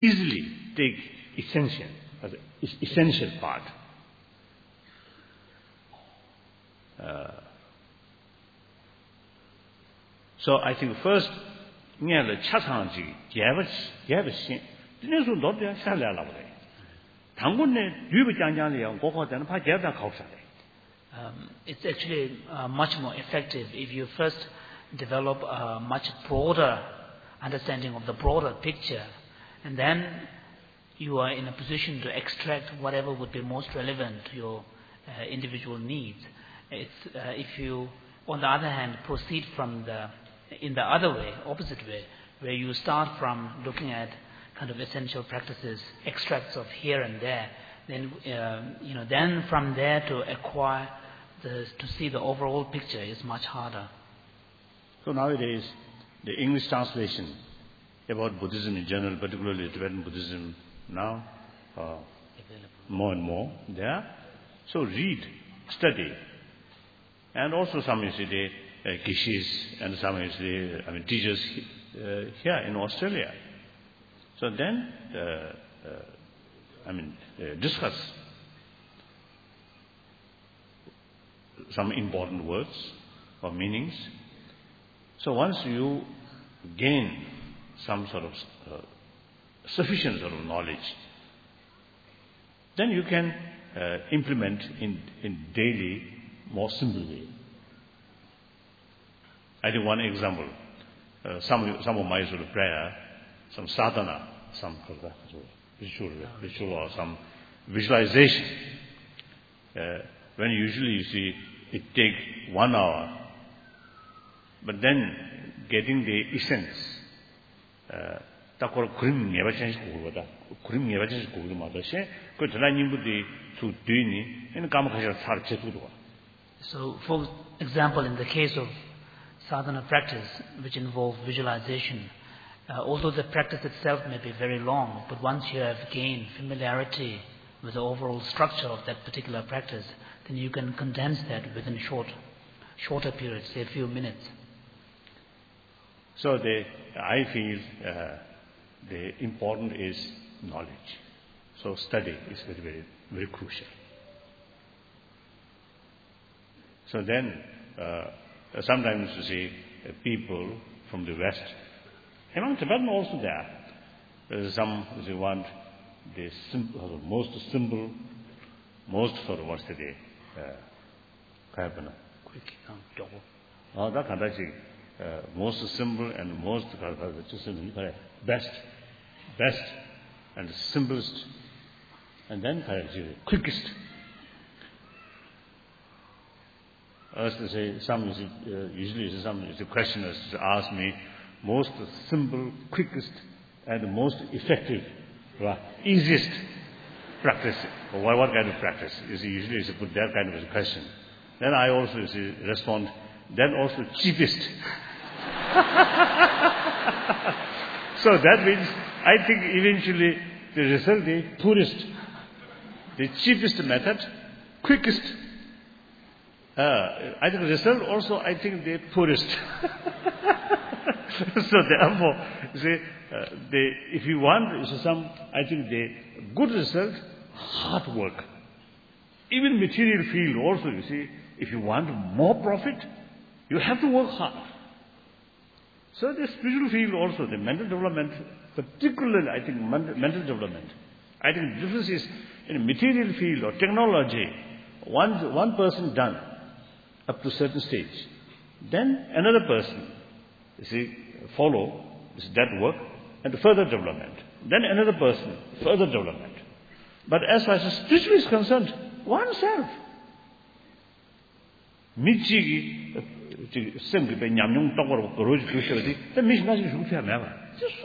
easily take essential as an essential part. So I think first, nghe là cha chang ji, ye ba xin, dine su lo de sha la la ba. Tang gun ne yu ba jiang jiang liang, go go dan pa jie da khao sha de. It's actually much more effective if you first develop a much broader understanding of the broader picture, and then you are in a position to extract whatever would be most relevant to your individual needs. If you, on the other hand, proceed in the other way, opposite way, where you start from looking at kind of essential practices, extracts of here and there, then then from there to acquire to see the overall picture is much harder. So nowadays, the English translation about Buddhism in general, particularly Tibetan Buddhism, now more and more there. So read, study, and also some you see the kishis and some you see teachers here in Australia. So then discuss some important words or meanings. So once you gain some sort of sufficient sort of knowledge, then you can implement in daily more simple way. I think one example, some of my sort of prayer, some sadhana, some ritual or some visualization. When usually you see it take 1 hour, but then getting the essence, takor kurim ngeba change kuruda, kurim ngeba change kuruda ma dashe, ko thala nimbu de su dini, en kam khasha thar chetu. So, for example, in the case of sadhana practice, which involves visualization, although the practice itself may be very long, but once you have gained familiarity with the overall structure of that particular practice, then you can condense that within shorter periods, say a few minutes. So I feel the important is knowledge. So study is very, very, very crucial. So then sometimes you see people from the West, among Tibetan also there is some who want the most simple, most sort of what's the day, quick, that kind of thing. Most simple and most best and simplest, and then quickest. As to say, usually some questioners ask me, most simple, quickest, and most effective, easiest practice. Or what kind of practice? Usually you put that kind of a question. Then I also respond, then also cheapest. So that means, I think eventually the result is poorest. The cheapest method, quickest. I think the result also, I think the poorest. So therefore, if you want I think the good result, hard work. Even material field also, you see, if you want more profit, you have to work hard. So the spiritual field also, the mental development, particularly I think mental development. I think the difference is in material field or technology, one person done up to a certain stage. Then another person, you see, follow that work and further development. Then another person, further development. But as far as spiritual is concerned, oneself. Michigi simply by Nyamyong Tawar Goroji Kushadi, the Mishmaji Shukya Mava.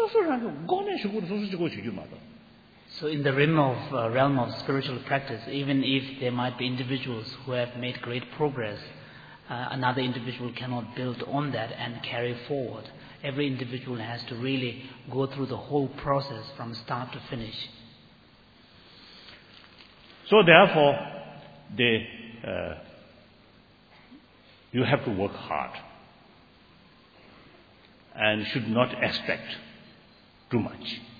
So in the realm of spiritual practice, even if there might be individuals who have made great progress, another individual cannot build on that and carry forward. Every individual has to really go through the whole process from start to finish. So therefore, you have to work hard and should not expect too much.